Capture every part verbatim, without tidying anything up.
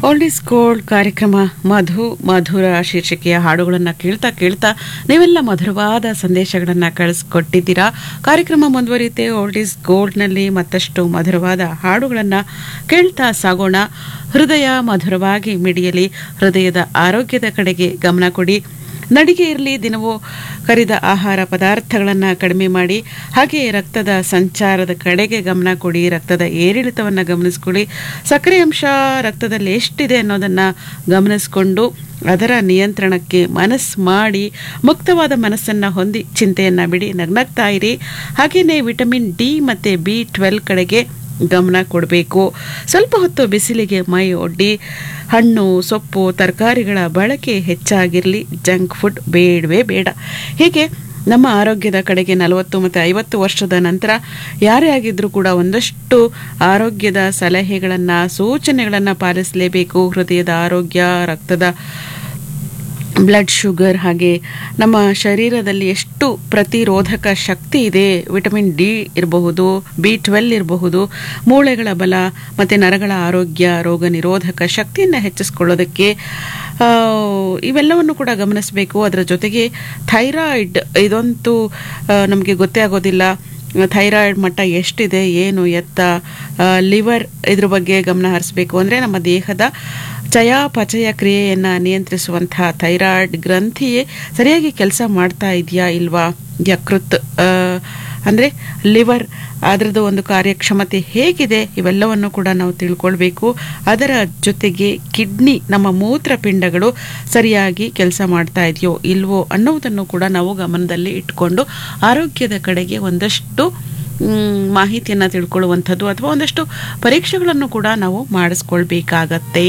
Old is gold ಕಾರ್ಯಕ್ರಮ ಮಧು ಮಧುರ ಶೀರ್ಷಿಕೆಯ ಹಾಡುಗಳನ್ನು ಕೇಳ್ತಾ ಕೇಳ್ತಾ ನೀವೆಲ್ಲ ಮಧುರವಾದ ಸಂದೇಶಗಳನ್ನು ಕಳಿಸ್ಕೊಟ್ಟಿದ್ದೀರಾ. ಕಾರ್ಯಕ್ರಮ ಮುಂದುವರಿಯುತ್ತೆ. ಓಲ್ಡ್ ಈಸ್ ಗೋಲ್ಡ್ನಲ್ಲಿ ಮತ್ತಷ್ಟು ಮಧುರವಾದ ಹಾಡುಗಳನ್ನು ಕೇಳ್ತಾ ಸಾಗೋಣ. ಹೃದಯ ಮಧುರವಾಗಿ ಮಿಡಿಯಲಿ, ಹೃದಯದ ಆರೋಗ್ಯದ ಕಡೆಗೆ ಗಮನ ಕೊಡಿ. ನಡಿಗೆ ಇರಲಿ, ದಿನವೂ ಕರಿದ ಆಹಾರ ಪದಾರ್ಥಗಳನ್ನು ಕಡಿಮೆ ಮಾಡಿ. ಹಾಗೆ ರಕ್ತದ ಸಂಚಾರದ ಕಡೆಗೆ ಗಮನ ಕೊಡಿ. ರಕ್ತದ ಏರಿಳಿತವನ್ನು ಗಮನಿಸ್ಕೊಳ್ಳಿ. ಸಕ್ಕರೆ ಅಂಶ ರಕ್ತದಲ್ಲಿ ಎಷ್ಟಿದೆ ಅನ್ನೋದನ್ನು ಗಮನಿಸ್ಕೊಂಡು ಅದರ ನಿಯಂತ್ರಣಕ್ಕೆ ಮನಸ್ಸು ಮಾಡಿ ಮುಕ್ತವಾದ ಮನಸ್ಸನ್ನು ಹೊಂದಿ ಚಿಂತೆಯನ್ನು ಬಿಡಿ, ನಗ್ನಗ್ತಾ ಇರಿ. ಹಾಗೆಯೇ ವಿಟಮಿನ್ ಡಿ ಮತ್ತು ಬಿ ಟ್ವೆಲ್ ಕಡೆಗೆ ಗಮನ ಕೊಡಬೇಕು. ಸ್ವಲ್ಪ ಹೊತ್ತು ಬಿಸಿಲಿಗೆ ಮೈ ಒಡ್ಡಿ. ಹಣ್ಣು ಸೊಪ್ಪು ತರಕಾರಿಗಳ ಬಳಕೆ ಹೆಚ್ಚಾಗಿರಲಿ, ಜಂಕ್ ಫುಡ್ ಬೇಡವೇ ಬೇಡ. ಹೀಗೆ ನಮ್ಮ ಆರೋಗ್ಯದ ಕಡೆಗೆ ನಲವತ್ತು ಮತ್ತು ಐವತ್ತು ವರ್ಷದ ನಂತರ ಯಾರೇ ಆಗಿದ್ರೂ ಕೂಡ ಒಂದಷ್ಟು ಆರೋಗ್ಯದ ಸಲಹೆಗಳನ್ನು ಸೂಚನೆಗಳನ್ನು ಪಾಲಿಸಲೇಬೇಕು. ಹೃದಯದ ಆರೋಗ್ಯ, ರಕ್ತದ ಬ್ಲಡ್ ಶುಗರ್, ಹಾಗೆ ನಮ್ಮ ಶರೀರದಲ್ಲಿ ಎಷ್ಟು ಪ್ರತಿರೋಧಕ ಶಕ್ತಿ ಇದೆ, ವಿಟಮಿನ್ ಡಿ ಇರಬಹುದು, ಬಿ ಟ್ವೆಲ್ ಇರಬಹುದು, ಮೂಳೆಗಳ ಬಲ ಮತ್ತು ನರಗಳ ಆರೋಗ್ಯ, ರೋಗ ನಿರೋಧಕ ಶಕ್ತಿಯನ್ನು ಹೆಚ್ಚಿಸ್ಕೊಳ್ಳೋದಕ್ಕೆ ಇವೆಲ್ಲವನ್ನು ಕೂಡ ಗಮನಿಸಬೇಕು. ಅದರ ಜೊತೆಗೆ ಥೈರಾಯ್ಡ್, ಇದಂತೂ ನಮಗೆ ಗೊತ್ತೇ ಆಗೋದಿಲ್ಲ. ಥೈರಾಯ್ಡ್ ಮಟ್ಟ ಎಷ್ಟಿದೆ, ಏನು ಎತ್ತ, ಲಿವರ್, ಇದ್ರ ಬಗ್ಗೆ ಗಮನ ಹರಿಸಬೇಕು. ಅಂದರೆ ನಮ್ಮ ದೇಹದ ಚಯಾಪಚಯ ಕ್ರಿಯೆಯನ್ನು ನಿಯಂತ್ರಿಸುವಂತಹ ಥೈರಾಯ್ಡ್ ಗ್ರಂಥಿಯೇ ಸರಿಯಾಗಿ ಕೆಲಸ ಮಾಡ್ತಾ ಇದೆಯಾ ಇಲ್ವಾ, ಯಕೃತ್ ಅಂದರೆ ಲಿವರ್, ಅದರದ್ದು ಒಂದು ಕಾರ್ಯಕ್ಷಮತೆ ಹೇಗಿದೆ, ಇವೆಲ್ಲವನ್ನು ಕೂಡ ನಾವು ತಿಳ್ಕೊಳ್ಬೇಕು. ಅದರ ಜೊತೆಗೆ ಕಿಡ್ನಿ, ನಮ್ಮ ಮೂತ್ರಪಿಂಡಗಳು ಸರಿಯಾಗಿ ಕೆಲಸ ಮಾಡ್ತಾ ಇದೆಯೋ ಇಲ್ವೋ ಅನ್ನೋದನ್ನು ಕೂಡ ನಾವು ಗಮನದಲ್ಲಿ ಇಟ್ಕೊಂಡು ಆರೋಗ್ಯದ ಕಡೆಗೆ ಒಂದಷ್ಟು ಮಾಹಿತಿಯನ್ನು ತಿಳ್ಕೊಳ್ಳುವಂಥದ್ದು ಅಥವಾ ಒಂದಷ್ಟು ಪರೀಕ್ಷೆಗಳನ್ನು ಕೂಡ ನಾವು ಮಾಡಿಸ್ಕೊಳ್ಬೇಕಾಗತ್ತೆ.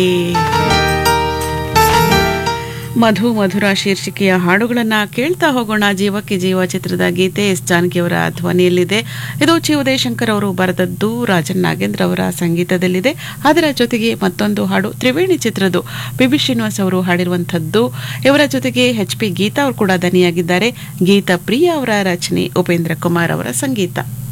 ಮಧು ಮಧುರ ಶೀರ್ಷಿಕೆಯ ಹಾಡುಗಳನ್ನು ಕೇಳ್ತಾ ಹೋಗೋಣ. ಜೀವಕ್ಕೆ ಜೀವ ಚಿತ್ರದ ಗೀತೆ ಎಸ್ ಜಾನಕಿಯವರ ಧ್ವನಿಯಲ್ಲಿದೆ. ಇದು ಚಿ ಉದಯಶಂಕರ್ ಅವರು ಬರೆದದ್ದು, ರಾಜನ್ ನಾಗೇಂದ್ರ ಅವರ ಸಂಗೀತದಲ್ಲಿದೆ. ಅದರ ಜೊತೆಗೆ ಮತ್ತೊಂದು ಹಾಡು ತ್ರಿವೇಣಿ ಚಿತ್ರದ್ದು, ಪಿ ಬಿ ಶ್ರೀನಿವಾಸ್ ಅವರು ಹಾಡಿರುವಂಥದ್ದು. ಇವರ ಜೊತೆಗೆ ಎಚ್ ಪಿ ಗೀತಾ ಅವರು ಕೂಡ ದನಿಯಾಗಿದ್ದಾರೆ. ಗೀತಾ ಪ್ರಿಯ ಅವರ ರಚನೆ, ಉಪೇಂದ್ರ ಕುಮಾರ್ ಅವರ ಸಂಗೀತ.